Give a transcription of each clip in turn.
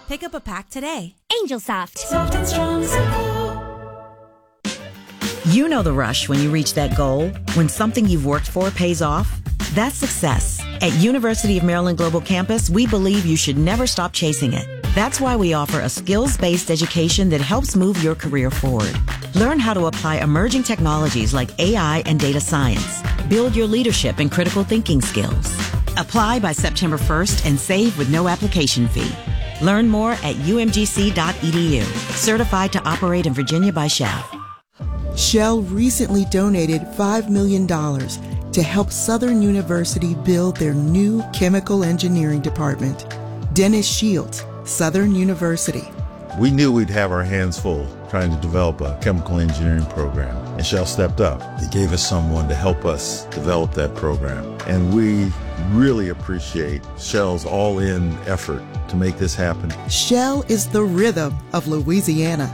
Pick up a pack today. Angel Soft. Soft and strong supple. You know the rush when you reach that goal, when something you've worked for pays off. That's success. At University of Maryland Global Campus, we believe you should never stop chasing it. That's why we offer a skills-based education that helps move your career forward. Learn how to apply emerging technologies like AI and data science. Build your leadership and critical thinking skills. Apply by September 1st and save with no application fee. Learn more at umgc.edu. Certified to operate in Virginia by Shell. Shell recently donated $5 million to help Southern University build their new chemical engineering department. Dennis Shields, Southern University. We knew we'd have our hands full trying to develop a chemical engineering program, and Shell stepped up. They gave us someone to help us develop that program, and we really appreciate Shell's all-in effort to make this happen. Shell is the rhythm of Louisiana.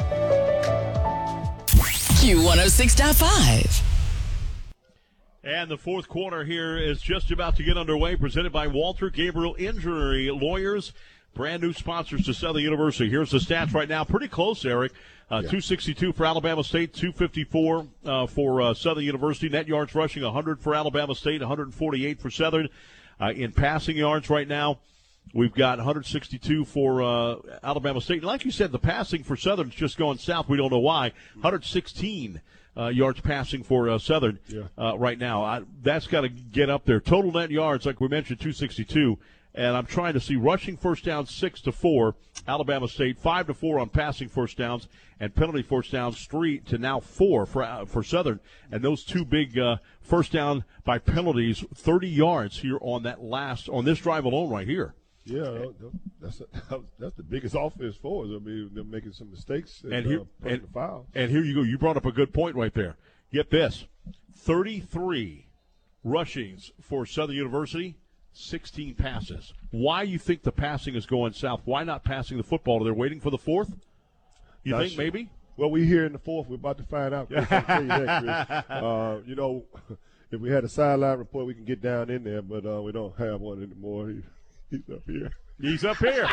Q106.5. And the fourth quarter here is just about to get underway, presented by Walter Gabriel Injury Lawyers. Brand new sponsors to Southern University. Here's the stats right now. Pretty close, Eric. 262 for Alabama State, 254 for Southern University. Net yards rushing, 100 for Alabama State, 148 for Southern. In passing yards right now, we've got 162 for Alabama State. And like you said, the passing for Southern is just going south. We don't know why. 116 yards passing for Southern right now. That's got to get up there. Total net yards, like we mentioned, 262. And I'm trying to see rushing first downs 6-4, Alabama State, 5-4 on passing first downs, and penalty first downs 3 to now 4 for Southern. And those two big first down by penalties, 30 yards here on this drive alone right here. Yeah, that's the biggest offense for us. I mean, they're making some mistakes and fouls. And here you go. You brought up a good point right there. Get this, 33 rushings for Southern University. 16 passes. Why you think the passing is going south? Why not passing the football? They're waiting for the fourth? You think maybe? Well, we're here in the fourth. We're about to find out. Chris. I'll tell you that, Chris. If we had a sideline report, we can get down in there, but we don't have one anymore. He's up here. He's up here.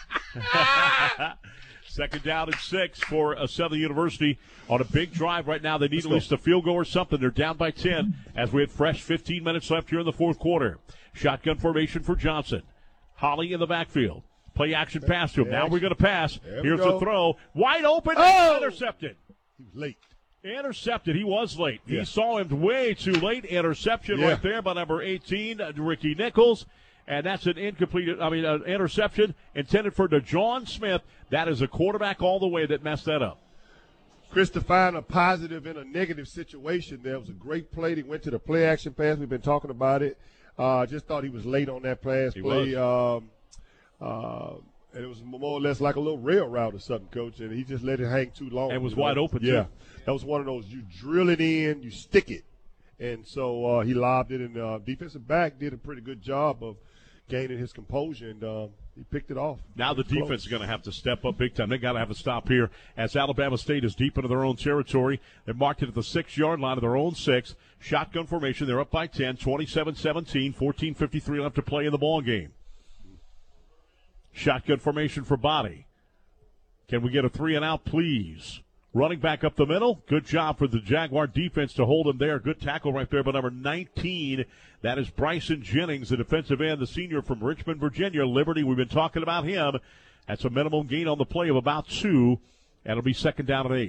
Second down and 6 for Southern University on a big drive right now. They need at least a field goal or something. They're down by 10 as we have fresh 15 minutes left here in the fourth quarter. Shotgun formation for Johnson. Holly in the backfield. Play action pass to him. Now we're going to pass. Here's the throw. Wide open. Intercepted. He was late. Intercepted. He was late. Yeah. He saw him way too late. Interception right there by number 18, Ricky Nichols. And that's an interception intended for DeJohn Smith. That is a quarterback all the way that messed that up. Chris, to find a positive in a negative situation, there was a great play. He went to the play action pass. We've been talking about it. Just thought he was late on that pass play. And it was more or less like a little rail route or something, Coach, and he just let it hang too long. And it was wide open, too. Yeah, that was one of those, you drill it in, you stick it. And so he lobbed it, and defensive back did a pretty good job of gaining his composure, and he picked it off. Now the defense is going to have to step up big time. They got to have a stop here as Alabama State is deep into their own territory. They're marked it at the 6-yard line of their own 6. Shotgun formation. They're up by 10, 27-17, 14:53 left to play in the ball game. Shotgun formation for Body. Can we get a 3-and-out, please? Running back up the middle. Good job for the Jaguar defense to hold him there. Good tackle right there by number 19. That is Bryson Jennings, the defensive end, the senior from Richmond, Virginia. Liberty, we've been talking about him. That's a minimum gain on the play of about 2. And it'll be second down and 8.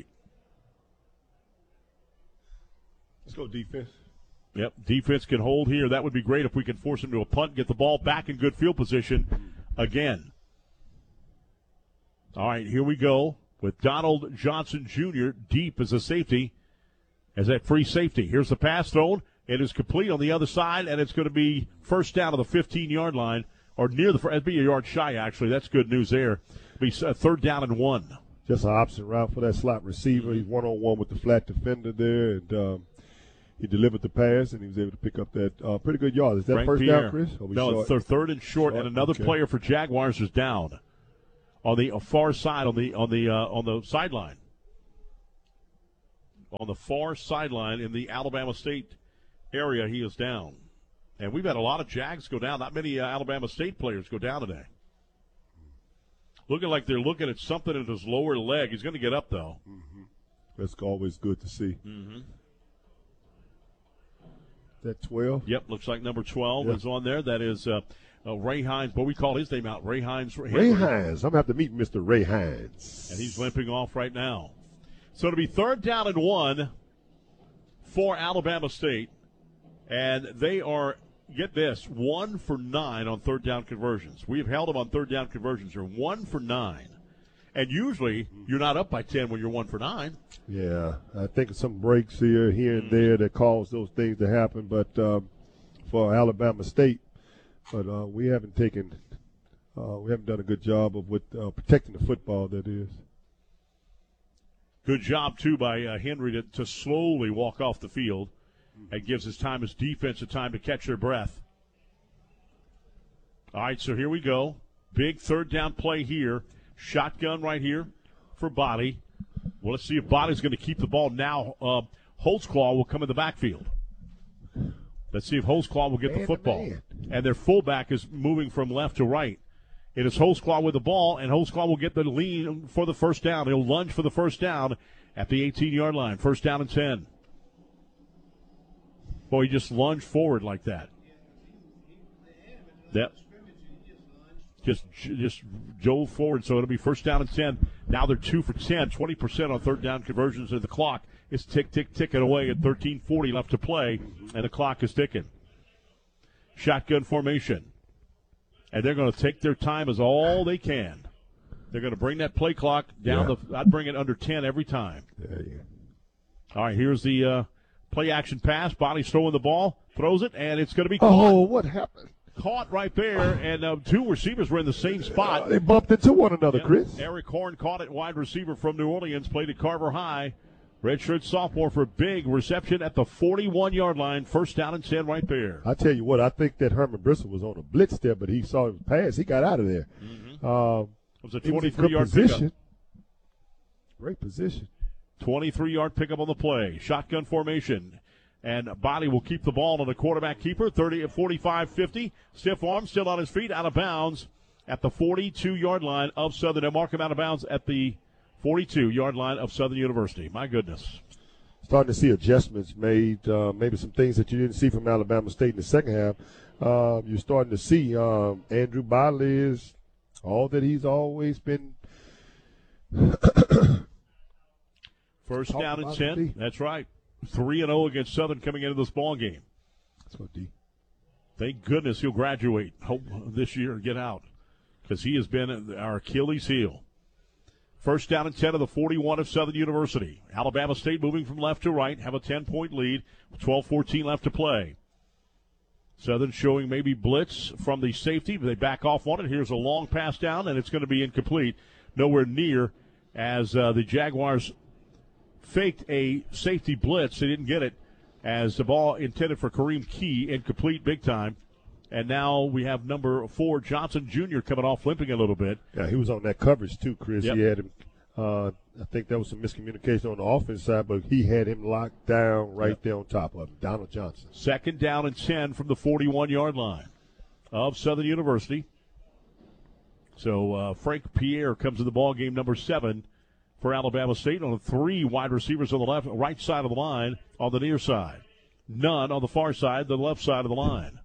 Let's go defense. Yep, defense can hold here. That would be great if we can force him to a punt, get the ball back in good field position again. All right, here we go with Donald Johnson Jr. deep as a safety, as that free safety. Here's the pass thrown. It is complete on the other side, and it's going to be first down to the 15-yard line, or near the – it'd be a yard shy, actually. That's good news there. It'll be third down and 1. Just an opposite route for that slot receiver. He's one-on-one with the flat defender there, and he delivered the pass, and he was able to pick up that pretty good yard. Is that Frank first Pierre. Down, Chris? No, it's third and short, and another player for Jaguars is down on the far side, on the sideline. On the far sideline in the Alabama State area, he is down. And we've had a lot of Jags go down. Not many Alabama State players go down today. looking like they're looking at something in his lower leg. He's going to get up, though. Mm-hmm. That's always good to see. Mm-hmm. That 12? Yep, looks like number 12 is on there. That is Ray Hines. What we call his name out, Ray Hines. Ray Hines. I'm going to have to meet Mr. Ray Hines. And he's limping off right now. So it'll be 3rd down and 1 for Alabama State. And they are, get this, 1 for 9 on 3rd down conversions. We've held them on 3rd down conversions. They're 1 for 9. And usually you're not up by 10 when you're 1 for 9. Yeah, I think some breaks here and there that cause those things to happen. But for Alabama State, but we haven't done a good job of protecting the football. That is. Good job too by Henry to slowly walk off the field. It gives his defense a time to catch their breath. All right, so here we go. Big 3rd down play here. Shotgun right here for Body. Well, let's see if Body's going to keep the ball now. Holtzclaw will come in the backfield. Let's see if Holtzclaw will get the football. And their fullback is moving from left to right. It is Holtzclaw with the ball, and Holtzclaw will get the lead for the first down. He'll lunge for the first down at the 18-yard line. 1st down and 10. Boy, he just lunged forward like that. Yep. Just drove forward, so it'll be 1st down and 10. Now they're 2 for 10, 20% on 3rd down conversions, and the clock is ticking away at 13:40 left to play, and the clock is ticking. Shotgun formation. And they're going to take their time as all they can. They're going to bring that play clock down. I'd bring it under 10 every time. All right, here's the play action pass. Body's throwing the ball, throws it, and it's going to be caught. Oh, what happened? Caught right there, and 2 receivers were in the same spot. They bumped into one another, Chris. Eric Horn caught it, wide receiver from New Orleans, played at Carver High. Redshirt sophomore for a big reception at the 41-yard line. 1st down and 10 right there. I tell you what, I think that Herman Bristol was on a blitz there, but he saw his pass. He got out of there. Mm-hmm. It was a 23-yard position. pickup. Great position. 23-yard pickup on the play. Shotgun formation. And Body will keep the ball on the quarterback keeper, 45-50. Stiff arm, still on his feet, out of bounds at the 42-yard line of Southern. They'll mark him out of bounds at the 42-yard line of Southern University. My goodness. Starting to see adjustments made, maybe some things that you didn't see from Alabama State in the second half. You're starting to see Andrew Bodley is all that he's always been. 1st down and 10. That's right. 3-0 against Southern coming into this ball game. That's what D. Thank goodness he'll graduate this year and get out, because he has been our Achilles heel. 1st down and 10 of the 41 of Southern University. Alabama State moving from left to right, have a 10-point lead, 12-14 left to play. Southern showing maybe blitz from the safety, but they back off on it. Here's a long pass down, and it's going to be incomplete. Nowhere near, as the Jaguars faked a safety blitz. They didn't get it, as the ball intended for Kareem Key, incomplete big time. And now we have number 4, Johnson Jr., coming off limping a little bit. Yeah, he was on that coverage too, Chris. Yep. He had him. I think there was some miscommunication on the offense side, but he had him locked down right there on top of him, Donald Johnson. 2nd down and 10 from the 41-yard line of Southern University. So Frank Pierre comes to the ball game, number 7 for Alabama State, on 3 wide receivers on the right side of the line, on the near side. None on the far side, the left side of the line.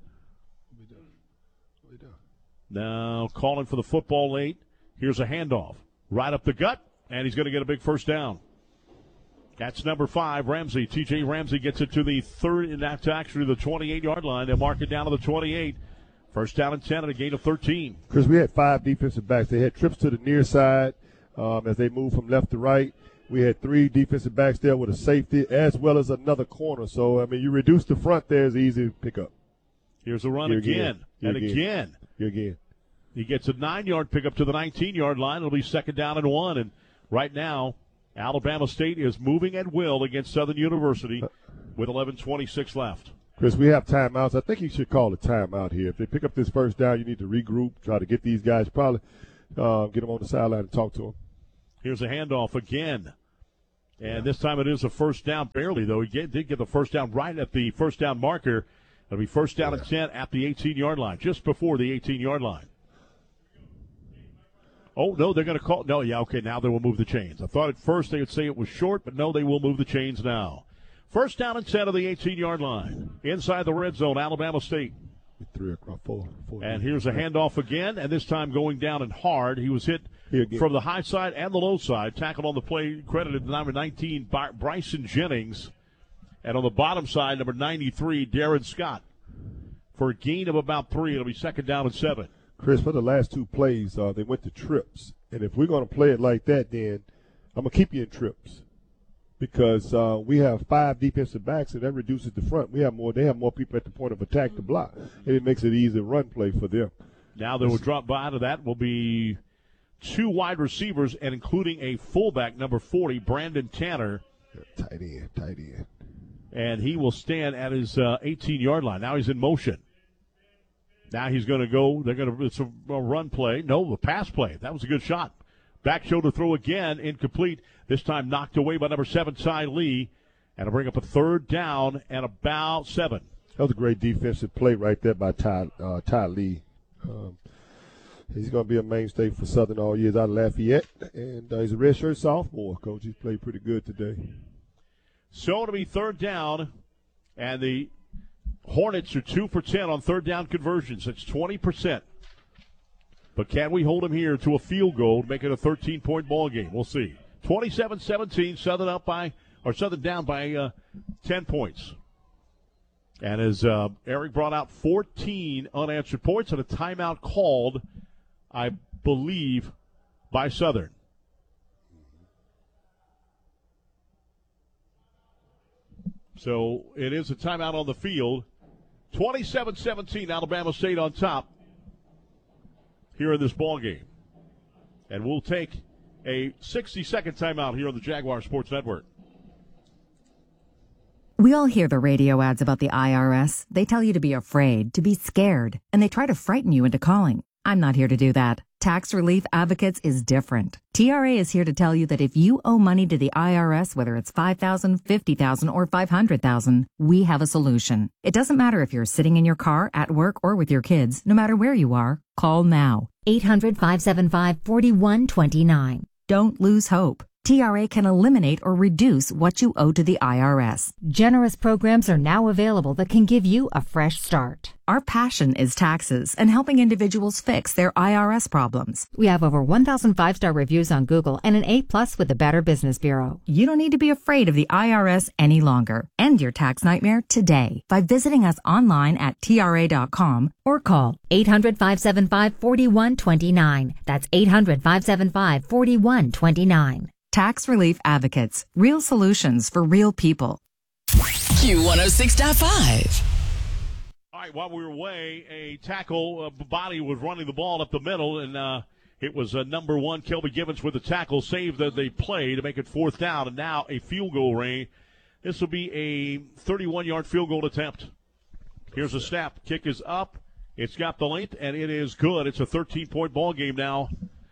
Now calling for the football late. Here's a handoff. Right up the gut, and he's going to get a big 1st down. That's number 5, Ramsey. T.J. Ramsey gets it to the 30, and that's actually the 28-yard line. They'll mark it down to the 28. 1st down and 10 and a gain of 13. Chris, we had 5 defensive backs. They had trips to the near side as they moved from left to right. We had 3 defensive backs there with a safety as well as another corner. So, I mean, you reduce the front there is easy to pick up. Here's a run again. Again. He gets a 9-yard pickup to the 19-yard line. It'll be 2nd down and 1. And right now, Alabama State is moving at will against Southern University with 11:26 left. Chris, we have timeouts. I think you should call a timeout here. If they pick up this 1st down, you need to regroup, try to get these guys, probably get them on the sideline and talk to them. Here's a handoff again. And this time it is a 1st down, barely, though. He did get the 1st down right at the 1st down marker. It'll be 1st down and 10 at the 18-yard line, just before the 18-yard line. Oh, no, they're going to call. No, yeah, okay, now they will move the chains. I thought at first they would say it was short, but no, they will move the chains now. First down and 10 of the 18-yard line. Inside the red zone, Alabama State. 3 across 4. And here's a handoff again, and this time going down and hard. He was hit from the high side and the low side. Tackled on the play, credited to number 19, Bryson Jennings. And on the bottom side, number 93, Darren Scott. For a gain of about 3, it'll be second down and 7. Chris, for the last 2 plays, they went to trips. And if we're going to play it like that, then I'm going to keep you in trips. Because we have 5 defensive backs, and that reduces the front. They have more people at the point of attack to block, and it makes it easy run play for them. Now they will drop by to that will be 2 wide receivers, and including a fullback, number 40, Brandon Tanner. Tight end. And he will stand at his 18-yard line. Now he's in motion. Now he's going to go. It's a run play. No, a pass play. That was a good shot. Back shoulder throw again, incomplete. This time knocked away by number 7, Ty Lee. And it'll bring up a third down and about 7. That was a great defensive play right there by Ty Lee. He's going to be a mainstay for Southern all years out of Lafayette. And he's a redshirt sophomore, Coach. He's played pretty good today. So it'll be third down. And the Hornets are 2 for 10 on third down conversions. That's 20%. But can we hold him here to a field goal to make it a 13-point ball game? We'll see. 27-17, Southern down by 10 points. And as Eric brought out 14 unanswered points and a timeout called, I believe, by Southern. So it is a timeout on the field. 27-17, Alabama State on top here in this ball game. And we'll take a 60-second timeout here on the Jaguar Sports Network. We all hear the radio ads about the IRS. They tell you to be afraid, to be scared, and they try to frighten you into calling. I'm not here to do that. Tax Relief Advocates is different. TRA is here to tell you that if you owe money to the IRS, whether it's $5,000, $50,000, or $500,000, we have a solution. It doesn't matter if you're sitting in your car, at work, or with your kids. No matter where you are, call now. 800-575-4129. Don't lose hope. TRA can eliminate or reduce what you owe to the IRS. Generous programs are now available that can give you a fresh start. Our passion is taxes and helping individuals fix their IRS problems. We have over 1,000 5-star reviews on Google and an A+ with the Better Business Bureau. You don't need to be afraid of the IRS any longer. End your tax nightmare today by visiting us online at TRA.com or call 800-575-4129. That's 800-575-4129. Tax Relief Advocates. Real solutions for real people. Q106.5. All right, while we were away, a tackle body was running the ball up the middle, and it was number 1, Kelby Givens, with the tackle, saved the play to make it fourth down, and now a field goal range. This will be a 31-yard field goal attempt. Here's a snap. Kick is up. It's got the length, and it is good. It's a 13-point ball game now.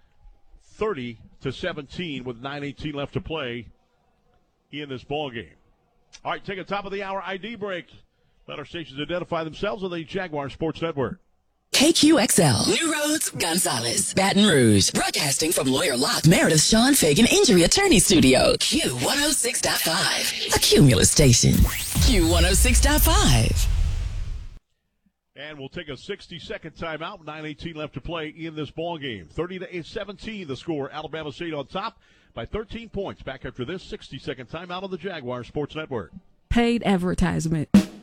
30-17 with 9:18 left to play in this ball game. All right, take a top of the hour ID break. Let our stations identify themselves on the Jaguar Sports Network. KQXL, New Roads, Gonzales, Baton Rouge. Broadcasting from Lawyer Lock, Meredith Sean Fagan Injury Attorney Studio. Q106.5, a Cumulus station. Q106.5. And we'll take a 60-second timeout. 9:18 left to play in this ball game. 30-17 the score. Alabama State on top by 13 points. Back after this 60-second timeout on the Jaguar Sports Network. Paid advertisement.